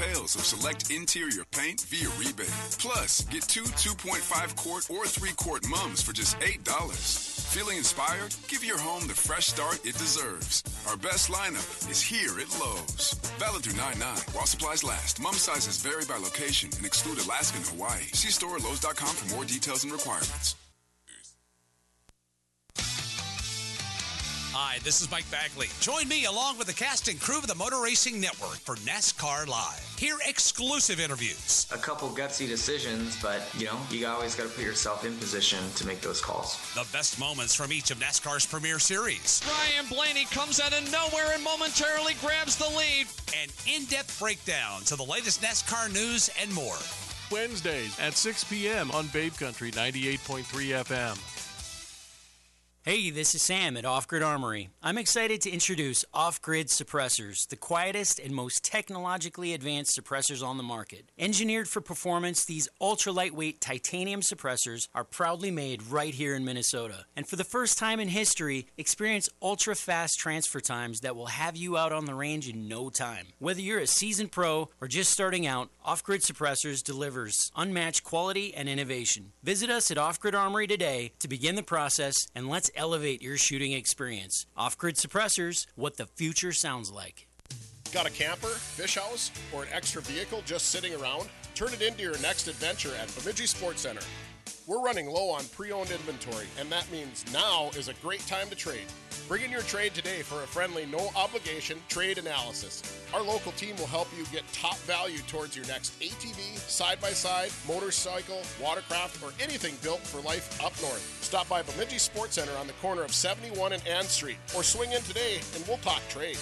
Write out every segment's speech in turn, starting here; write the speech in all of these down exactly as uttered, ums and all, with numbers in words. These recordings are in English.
pails of select interior paint via rebate. Plus, get two two point five quart or three quart mums for just eight dollars. Feeling inspired? Give your home the fresh start it deserves. Our best lineup is here at Lowe's. Valid through nine nine while supplies last. Mum sizes vary by location and exclude Alaska and Hawaii. See store at Lowe's dot com for more details and requirements. Hi, this is Mike Bagley. Join me along with the cast and crew of the Motor Racing Network for NASCAR Live. Hear exclusive interviews. A couple gutsy decisions, but, you know, you always got to put yourself in position to make those calls. The best moments from each of NASCAR's premier series. Ryan Blaney comes out of nowhere and momentarily grabs the lead. And in-depth breakdowns of the latest NASCAR news and more. Wednesdays at six p.m. on Babe Country ninety-eight point three F M. Hey, this is Sam at Off Grid Armory. I'm excited to introduce Off Grid Suppressors, the quietest and most technologically advanced suppressors on the market. Engineered for performance, these ultra-lightweight titanium suppressors are proudly made right here in Minnesota. And for the first time in history, experience ultra-fast transfer times that will have you out on the range in no time. Whether you're a seasoned pro or just starting out, Off Grid Suppressors delivers unmatched quality and innovation. Visit us at Off Grid Armory today to begin the process, and let's elevate your shooting experience. Off-Grid Suppressors, what the future sounds like. Got a camper, fish house, or an extra vehicle just sitting around? Turn it into your next adventure at Bemidji Sports Center. We're running low on pre-owned inventory, and that means now is a great time to trade. Bring in your trade today for a friendly, no-obligation trade analysis. Our local team will help you get top value towards your next A T V, side-by-side, motorcycle, watercraft, or anything built for life up north. Stop by Bemidji Sports Center on the corner of seventy-one and Ann Street, or swing in today and we'll talk trade.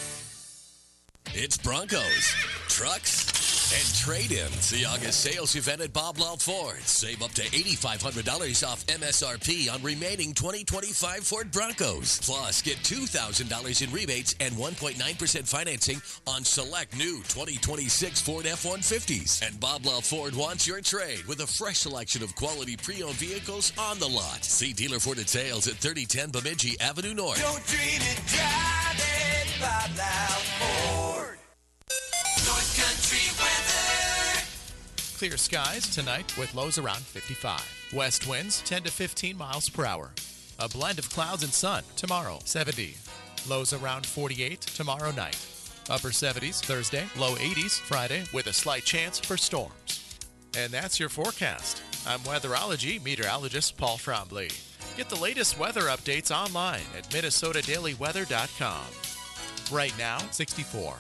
It's Broncos, trucks, and trade-ins. The August sales event at Bob Love Ford. Save up to eight thousand five hundred dollars off M S R P on remaining twenty twenty-five Ford Broncos. Plus, get two thousand dollars in rebates and one point nine percent financing on select new twenty twenty-six Ford F one fifties. And Bob Love Ford wants your trade with a fresh selection of quality pre-owned vehicles on the lot. See dealer for details at thirty ten Bemidji Avenue North. Don't dream it, drive it, Bob Love Ford. North Country weather. Clear skies tonight with lows around fifty-five. West winds ten to fifteen miles per hour. A blend of clouds and sun tomorrow, seventy. Lows around forty-eight tomorrow night. Upper seventies Thursday, low eighties Friday with a slight chance for storms. And that's your forecast. I'm weatherology meteorologist Paul Trombley. Get the latest weather updates online at Minnesota Daily Weather dot com. Right now, sixty-four.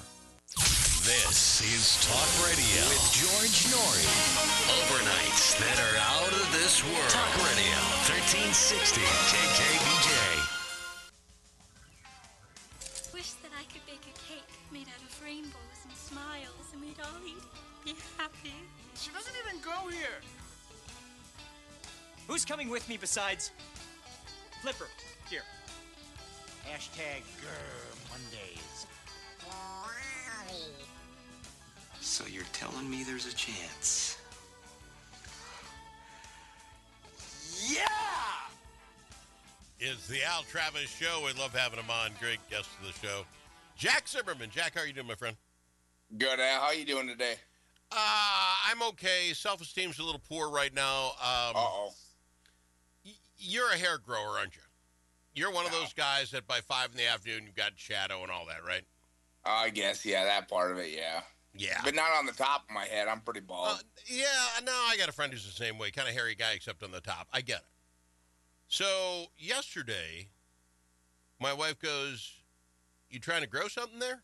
This is Talk Radio with George Norrie. Overnights that are out of this world. Talk Radio, thirteen sixty K K B J. Wish that I could bake a cake made out of rainbows and smiles and we'd all eat it, be happy. She doesn't even go here. Who's coming with me besides Flipper? Here. Hashtag Grr Mondays. So you're telling me there's a chance? Yeah! It's the Al Travis Show. We love having him on. Great guest of the show. Jack Zimmerman. Jack, how are you doing, my friend? Good, Al. How are you doing today? Uh, I'm okay. Self-esteem's a little poor right now. Um, Uh-oh. Y- you're a hair grower, aren't you? You're one of No. those guys that by five in the afternoon you've got shadow and all that, right? I guess, yeah, that part of it, yeah. Yeah. But not on the top of my head. I'm pretty bald. Uh, yeah, no, I got a friend who's the same way. Kind of hairy guy except on the top. I get it. So yesterday, my wife goes, you trying to grow something there?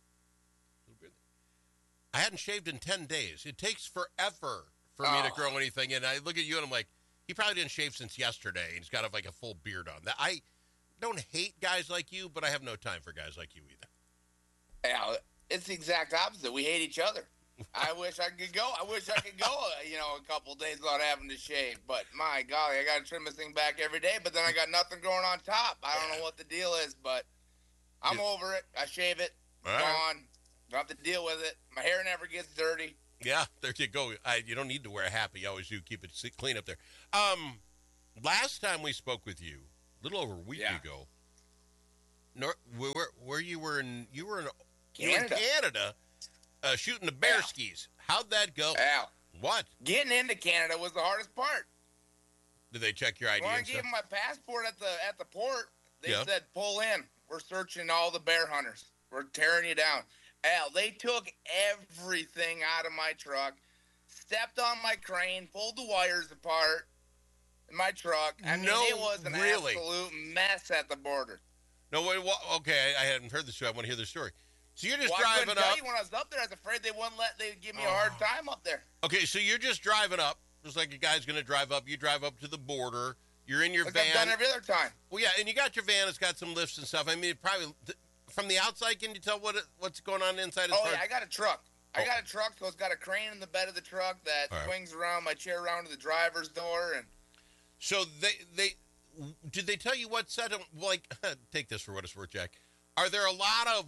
I hadn't shaved in ten days. It takes forever for me Oh. to grow anything. And I look at you and I'm like, he probably didn't shave since yesterday. And he's got a, like a full beard on. That I don't hate guys like you, but I have no time for guys like you either. Yeah, it's the exact opposite. We hate each other. I wish I could go. I wish I could go, uh, you know, a couple days without having to shave. But my golly, I got to trim this thing back every day. But then I got nothing growing on top. I don't know what the deal is, but I'm Yeah. over it. I shave it. All right. Gone. Don't have to deal with it. My hair never gets dirty. Yeah, there you go. I, you don't need to wear a hat, but you always do keep it se- clean up there. Um, last time we spoke with you, a little over a week Yeah. ago, nor, where, where you were in, you were in, you were in Canada. Canada, uh, shooting the bear skis. How'd that go? Al. What? Getting into Canada was the hardest part. Did they check your I D? When I and gave stuff? them my passport at the at the port, they Yeah. said, pull in. We're searching all the bear hunters. We're tearing you down. Al, they took everything out of my truck, stepped on my crane, pulled the wires apart in my truck. I mean, No, it was an really? absolute mess at the border. No, wait, what, okay, I hadn't heard the story. I want to hear the story. So you're just well, I driving couldn't tell up. you when I was up there, I was afraid they wouldn't let, they'd give me a hard time up there. Okay, so you're just driving up, just like a guy's going to drive up. You drive up to the border. You're in your Like van. I've done every other time. Well, yeah, and you got your van. It's got some lifts and stuff. I mean, it probably from the outside, can you tell what it, what's going on inside? As Oh, far yeah, as- I got a truck. I Oh. got a truck, so it's got a crane in the bed of the truck that All right. swings around my chair around to the driver's door. And So they they did they tell you what set of, like, take this for what it's worth, Jack. Are there a lot of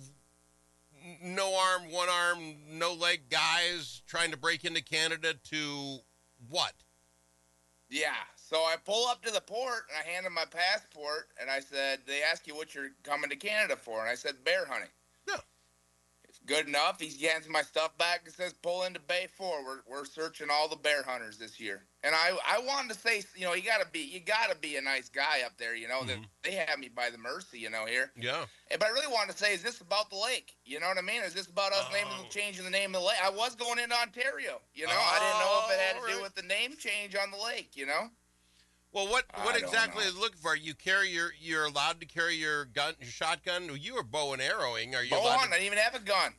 no arm, one arm, no leg guys trying to break into Canada to what? Yeah, so I pull up to the port, and I hand them my passport, and I said, they ask you what you're coming to Canada for, and I said, bear hunting. Yeah. It's good enough. He hands my stuff back and says, pull into Bay four. We're, we're searching all the bear hunters this year. And I, I wanted to say, you know, you gotta be, you gotta be a nice guy up there, you know, that they have me by the mercy, you know, here. Yeah. And, but I really wanted to say, is this about the lake? You know what I mean? Is this about us Oh. naming, changing the name of the lake? I was going into Ontario, you know. I didn't know if it had to Oh, do right. with the name change on the lake, you know. Well, what what I don't exactly know. is it looking for? You carry your you're allowed to carry your gun, your shotgun. You were bow and arrowing. Are you Bow allowed? hunting. I To, didn't even have a gun.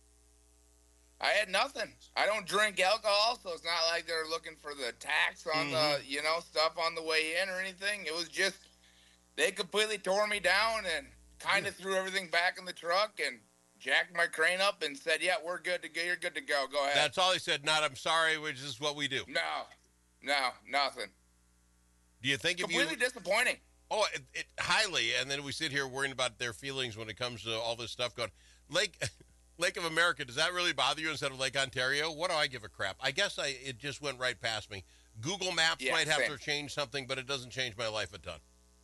I had nothing. I don't drink alcohol, so it's not like they're looking for the tax on the, Mhm. you know, stuff on the way in or anything. It was just, they completely tore me down and kind of threw everything back in the truck and jacked my crane up and said, yeah, we're good to go. You're good to go. Go ahead. that's all he said. Not I'm sorry, which is what we do. No, no, nothing. Do you think if Completely you? disappointing. Oh, it, it highly. And then we sit here worrying about their feelings when it comes to all this stuff going. Lake Lake of America, does that really bother you instead of Lake Ontario? What do I give a crap? I guess I it just went right past me. Google Maps Yeah, might have same. to change something, but it doesn't change my life a ton.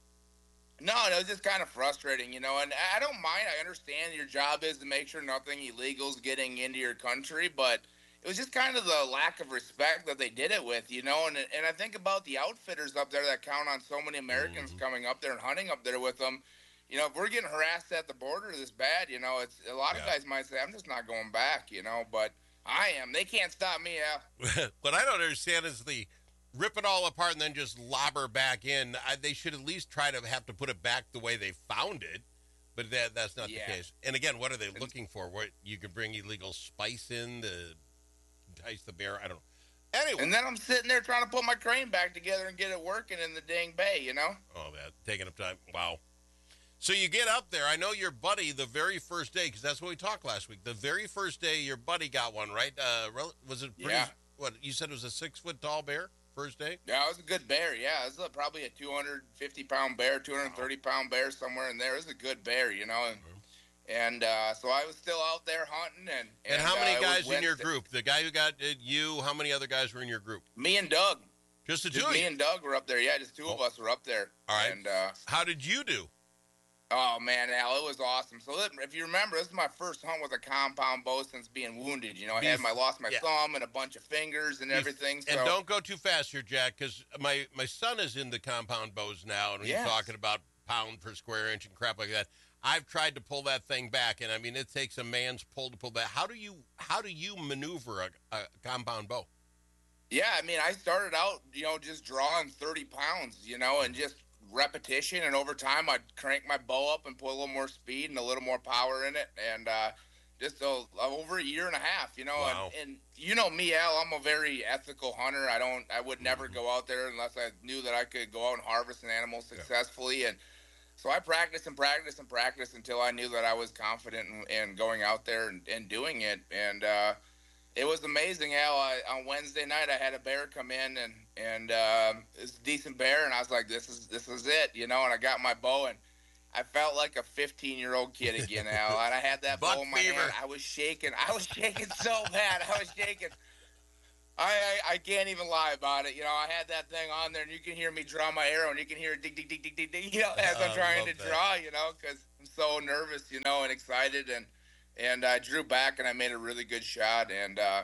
No, it was just kind of frustrating, you know, and I don't mind. I understand your job is to make sure nothing illegal is getting into your country, but it was just kind of the lack of respect that they did it with, you know, and and I think about the outfitters up there that count on so many Americans Mm-hmm. coming up there and hunting up there with them. You know, if we're getting harassed at the border this bad, you know, it's a lot of Yeah. guys might say, I'm just not going back, you know, but I am. They can't stop me, Al. What I don't understand is the rip it all apart and then just lobber back in. I, they should at least try to have to put it back the way they found it, but that that's not Yeah. the case. And again, what are they looking for? What you can bring illegal spice in to entice the bear? I don't know. Anyway, And then I'm sitting there trying to put my crane back together and get it working in the dang bay, you know? oh man, taking up time. Wow. So you get up there. I know your buddy the very first day, because that's what we talked last week. The very first day, your buddy got one, right? Uh, rel- was it pretty? Yeah. What you said it was a six foot tall bear first day? Yeah, it was a good bear. Yeah, it was a, probably a two hundred fifty pound bear, two hundred thirty pound bear somewhere in there. It was a good bear, you know. And, and uh, so I was still out there hunting. And And, how uh, many it was guys in your Wednesday. group? The guy who got uh, you, how many other guys were in your group? Me and Doug. Just the two Just of me you? and Doug were up there. Yeah, just two of us were up there. All right. And uh, How did you do? oh man, Al, it was awesome. So that- if you remember, this is my first hunt with a compound bow since being wounded. You know, I had Bef- my lost my yeah. thumb and a bunch of fingers and Bef- everything. So And don't go too fast here, Jack, because my, my son is into compound bows now, and he's Yes. talking about pound per square inch and crap like that. I've tried to pull that thing back, and I mean, it takes a man's pull to pull that. How do you how do you maneuver a, a compound bow? Yeah, I mean, I started out, you know, just drawing thirty pounds, you know, and just repetition. And over time, I'd crank my bow up and put a little more speed and a little more power in it. And uh, just a, over a year and a half, you know. Wow. And, and you know me, Al, I'm a very ethical hunter. I don't, I would never go out there unless I knew that I could go out and harvest an animal successfully. And so I practiced and practiced and practiced until I knew that I was confident in, in going out there and, and doing it. And, uh, it was amazing how I, on Wednesday night I had a bear come in and and um, it's a decent bear and I was like, this is this is it, you know. And I got my bow and I felt like a fifteen year old kid again, Al. And I had that Buck bow in my fever. hand. I was shaking. I was shaking so bad. I was shaking. I, I I can't even lie about it. You know, I had that thing on there and you can hear me draw my arrow and you can hear it dig dig dig dig dig dig. You know, as I I'm trying love to that. draw. You know, because I'm so nervous. You know, and excited and. And I drew back, and I made a really good shot. And uh,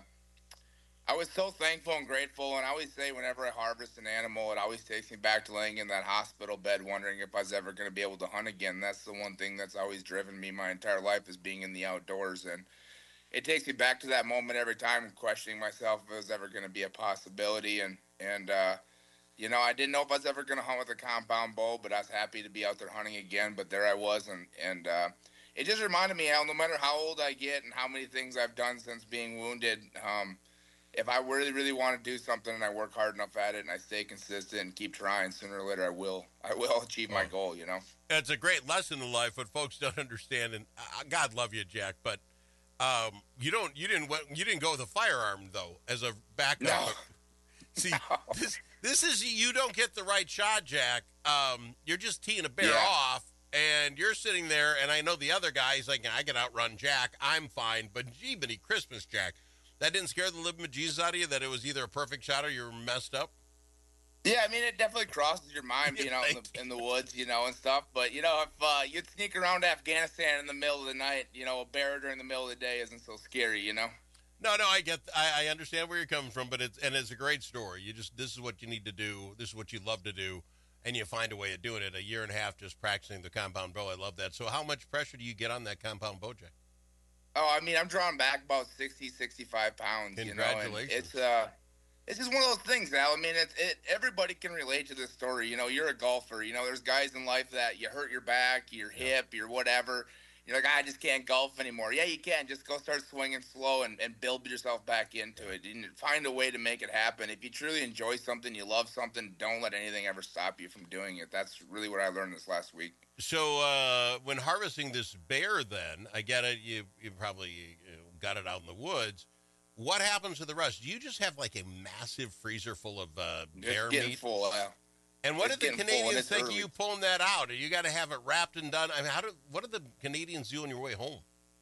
I was so thankful and grateful. And I always say whenever I harvest an animal, it always takes me back to laying in that hospital bed wondering if I was ever going to be able to hunt again. That's the one thing that's always driven me my entire life, is being in the outdoors. And it takes me back to that moment every time, questioning myself if it was ever going to be a possibility. And, and uh, you know, I didn't know if I was ever going to hunt with a compound bow, but I was happy to be out there hunting again. But there I was, and, and uh, it just reminded me, Al, no matter how old I get and how many things I've done since being wounded, um, if I really, really want to do something and I work hard enough at it and I stay consistent and keep trying, sooner or later I will I will achieve my goal, you know? It's a great lesson in life, what folks don't understand, and uh, God love you, Jack, but um, you don't, you didn't, you didn't go with a firearm, though, as a backup. No. See, no. this this is, you don't get the right shot, Jack. Um, you're just teeing a bear Yeah. off, and you're sitting there, and I know the other guy, he's like, I can outrun Jack, I'm fine, but gee, many Christmas, Jack. That didn't scare the living bejesus out of you, that it was either a perfect shot or you were messed up? Yeah, I mean, it definitely crosses your mind being out in the, in the woods, you know, and stuff. But, you know, if uh, you'd sneak around Afghanistan in the middle of the night, you know, a bear during the middle of the day isn't so scary, you know? No, no, I get, I, I understand where you're coming from, but it's, and it's a great story. You just, this is what you need to do. This is what you love to do, and you find a way of doing it. A year and a half just practicing the compound bow. I love that. So how much pressure do you get on that compound bow, Jack? Oh, I mean, I'm drawing back about sixty, sixty-five pounds, you know, and Congratulations. it's, uh, it's just one of those things, Al. I mean, it's, it, everybody can relate to this story. You know, you're a golfer. You know, there's guys in life that you hurt your back, your hip, your whatever. You're like, I just can't golf anymore. Yeah, you can. Just go start swinging slow and, and build yourself back into it. And find a way to make it happen. If you truly enjoy something, you love something, don't let anything ever stop you from doing it. That's really what I learned this last week. So uh, when harvesting this bear, then, I get it, you, you probably you know, got it out in the woods. What happens to the rest? Do you just have like a massive freezer full of uh, bear It's getting meat? full, Al. And what It's did the getting full, and Canadians it's think of early. you pulling that out? You got to have it wrapped and done. I mean, how do what do the Canadians do on your way home?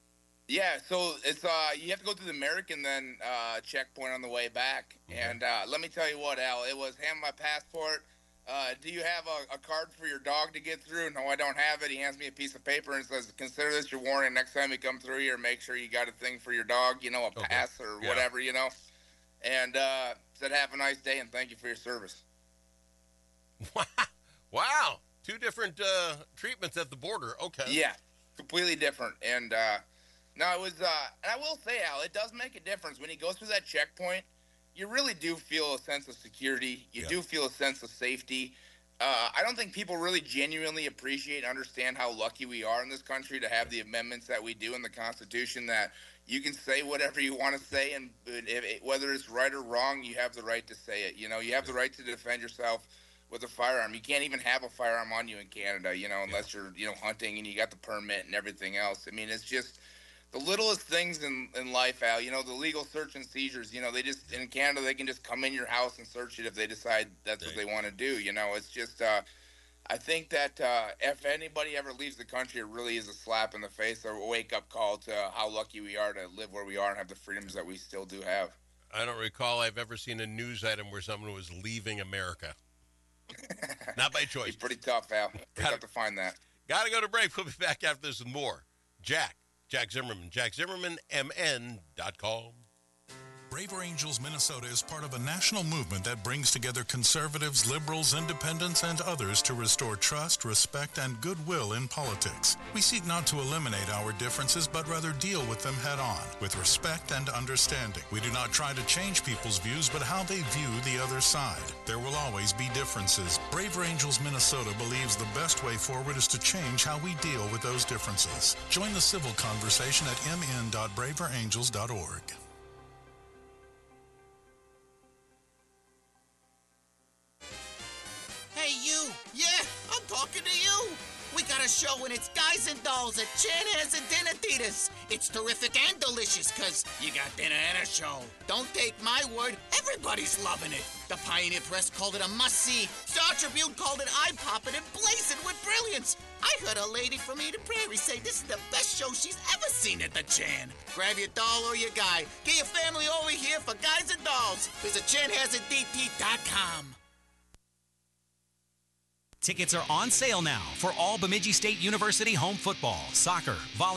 Yeah, so it's uh, you have to go through the American then uh, checkpoint on the way back. Mm-hmm. And uh, let me tell you what, Al, it was hand my passport. Uh, do you have a, a card for your dog to get through? No, I don't have it. He hands me a piece of paper and says, consider this your warning. Next time you come through here, make sure you got a thing for your dog, you know, a Okay. pass or Yeah. whatever, you know. And uh, said, have a nice day and thank you for your service. Wow, two different uh, treatments at the border. Okay. Yeah, completely different. And uh, no, it was, uh, and I will say, Al, it does make a difference. When you go through that checkpoint, you really do feel a sense of security. You Yeah. do feel a sense of safety. Uh, I don't think people really genuinely appreciate and understand how lucky we are in this country to have the amendments that we do in the Constitution, that you can say whatever you want to say, and if it, whether it's right or wrong, you have the right to say it. You know, you have the right to defend yourself with a firearm. You can't even have a firearm on you in Canada, you know, unless you're, you know, hunting and you got the permit and everything else. I mean, it's just the littlest things in, in life, Al. You know, the legal search and seizures, you know, they just, in Canada, they can just come in your house and search it if they decide that's what they want to do. You know, it's just, uh, I think that uh, if anybody ever leaves the country, it really is a slap in the face or a wake-up call to how lucky we are to live where we are and have the freedoms that we still do have. I don't recall I've ever seen a news item where someone was leaving America. Not by choice. It's pretty tough, Al. Pretty Gotta- tough to find that. Got to go to break. We'll be back after this with more. Jack, Jack Zimmerman, Jack Zimmerman M N dot com. Braver Angels Minnesota is part of a national movement that brings together conservatives, liberals, independents, and others to restore trust, respect, and goodwill in politics. We seek not to eliminate our differences, but rather deal with them head on, with respect and understanding. We do not try to change people's views, but how they view the other side. There will always be differences. Braver Angels Minnesota believes the best way forward is to change how we deal with those differences. Join the civil conversation at m n dot braver angels dot org. Hey, you! Yeah, I'm talking to you! We got a show and it's Guys and Dolls at Chanhassen and Dinner Theaters. It's terrific and delicious because you got dinner and a show. Don't take my word, everybody's loving it. The Pioneer Press called it a must-see. Star Tribune called it eye-popping and blazing with brilliance. I heard a lady from Eden Prairie say this is the best show she's ever seen at the Chan. Grab your doll or your guy. Get your family over here for Guys and Dolls. Visit chanhassen d t dot com. Tickets are on sale now for all Bemidji State University home football, soccer, volleyball,